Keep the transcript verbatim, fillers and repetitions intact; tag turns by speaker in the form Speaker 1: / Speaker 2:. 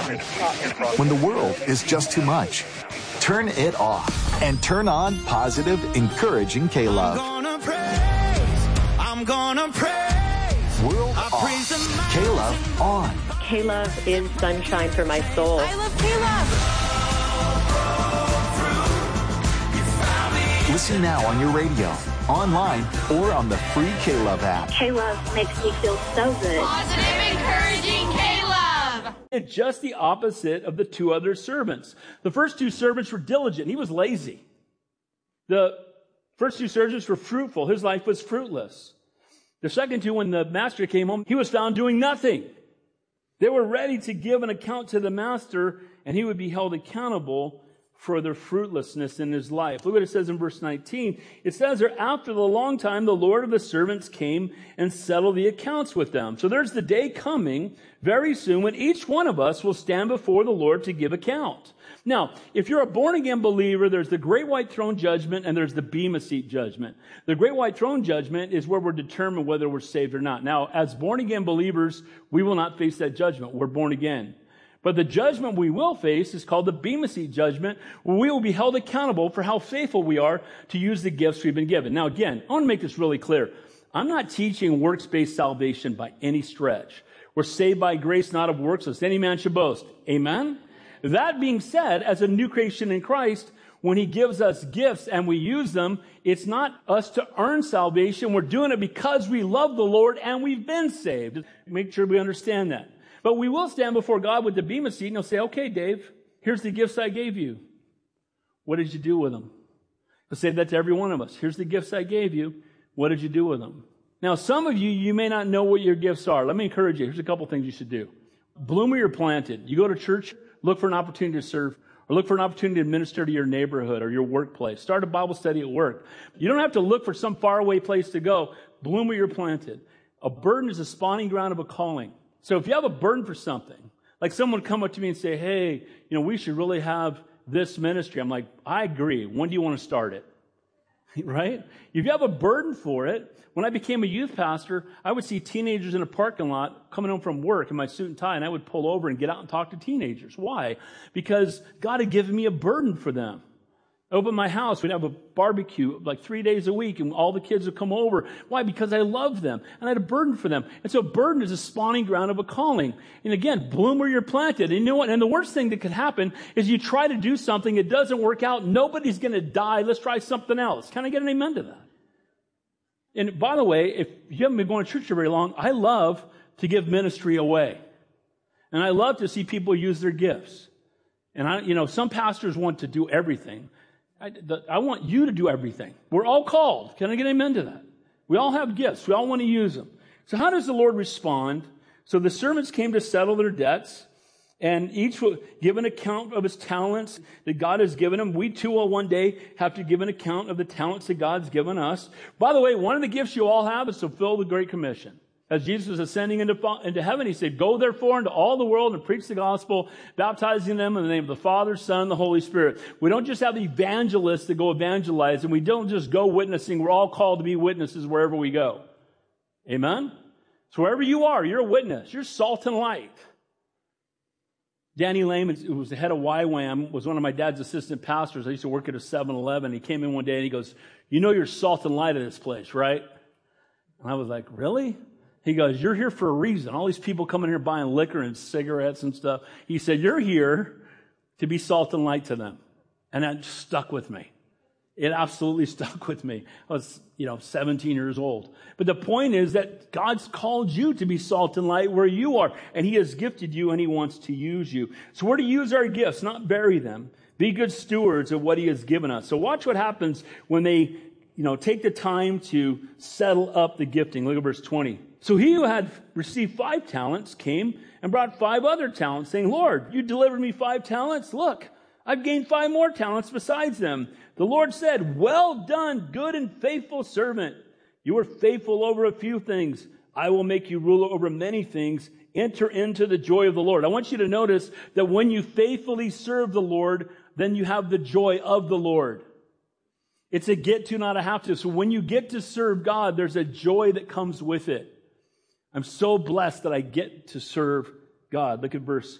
Speaker 1: When the world is just too much, turn it off and turn on positive, encouraging K-Love.
Speaker 2: I'm gonna praise, I'm gonna praise.
Speaker 1: World I off. Praise K-Love on.
Speaker 3: K-Love is sunshine for my soul.
Speaker 4: I love K-Love.
Speaker 1: Listen now on your radio, online, or on the free K-Love app.
Speaker 3: K-Love makes me feel so good.
Speaker 4: Positive, encouraging K-Love.
Speaker 5: It's just the opposite of the two other servants. The first two servants were diligent. He was lazy. The first two servants were fruitful. His life was fruitless. The second two, when the master came home, he was found doing nothing. They were ready to give an account to the master, and he would be held accountable for their fruitlessness in his life. Look what it says in verse nineteen. It says there, after the long time, the Lord of the servants came and settled the accounts with them. So there's the day coming very soon when each one of us will stand before the Lord to give account. Now, if you're a born-again believer, there's the great white throne judgment and there's the bema seat judgment. The great white throne judgment is where we're determined whether we're saved or not. Now, as born-again believers, we will not face that judgment. We're born again. But the judgment we will face is called the bema seat judgment, where we will be held accountable for how faithful we are to use the gifts we've been given. Now, again, I want to make this really clear. I'm not teaching works-based salvation by any stretch. We're saved by grace, not of works, lest any man should boast. Amen? That being said, as a new creation in Christ, when he gives us gifts and we use them, it's not us to earn salvation. We're doing it because we love the Lord and we've been saved. Make sure we understand that. But we will stand before God with the bema seat and he'll say, okay, Dave, here's the gifts I gave you. What did you do with them? He'll say that to every one of us. Here's the gifts I gave you. What did you do with them? Now, some of you, you may not know what your gifts are. Let me encourage you. Here's a couple things you should do. Bloom where you're planted. You go to church, look for an opportunity to serve, or look for an opportunity to minister to your neighborhood or your workplace. Start a Bible study at work. You don't have to look for some faraway place to go. Bloom where you're planted. A burden is a spawning ground of a calling. So if you have a burden for something, like someone would come up to me and say, hey, you know, we should really have this ministry. I'm like, I agree. When do you want to start it? Right? If you have a burden for it, when I became a youth pastor, I would see teenagers in a parking lot coming home from work in my suit and tie, and I would pull over and get out and talk to teenagers. Why? Because God had given me a burden for them. I opened my house. We'd have a barbecue like three days a week, and all the kids would come over. Why? Because I loved them, and I had a burden for them. And so burden is a spawning ground of a calling. And again, bloom where you're planted. And you know what? And the worst thing that could happen is you try to do something, it doesn't work out, nobody's going to die, let's try something else. Can I get an amen to that? And by the way, if you haven't been going to church very long, I love to give ministry away. And I love to see people use their gifts. And I, you know, some pastors want to do everything. I, the, I want you to do everything. We're all called. Can I get an amen to that? We all have gifts. We all want to use them. So how does the Lord respond? So the servants came to settle their debts, and each will give an account of his talents that God has given him. We too will one day have to give an account of the talents that God's given us. By the way, one of the gifts you all have is to fulfill the Great Commission. As Jesus was ascending into, into heaven, he said, go therefore into all the world and preach the gospel, baptizing them in the name of the Father, Son, and the Holy Spirit. We don't just have evangelists that go evangelize, and we don't just go witnessing. We're all called to be witnesses wherever we go. Amen? So wherever you are, you're a witness. You're salt and light. Danny Lehman, who was the head of Y WAM, was one of my dad's assistant pastors. I used to work at a seven eleven. He came in one day and he goes, you know you're salt and light of this place, right? And I was like, really? He goes, you're here for a reason. All these people coming here buying liquor and cigarettes and stuff. He said, you're here to be salt and light to them. And that just stuck with me. It absolutely stuck with me. I was, you know, seventeen years old. But the point is that God's called you to be salt and light where you are. And he has gifted you and he wants to use you. So we're to use our gifts, not bury them. Be good stewards of what he has given us. So watch what happens when they, you know, take the time to settle up the gifting. Look at verse twenty. So he who had received five talents came and brought five other talents, saying, Lord, you delivered me five talents. Look, I've gained five more talents besides them. The Lord said, well done, good and faithful servant. You were faithful over a few things. I will make you ruler over many things. Enter into the joy of the Lord. I want you to notice that when you faithfully serve the Lord, then you have the joy of the Lord. It's a get to, not a have to. So when you get to serve God, there's a joy that comes with it. I'm so blessed that I get to serve God. Look at verse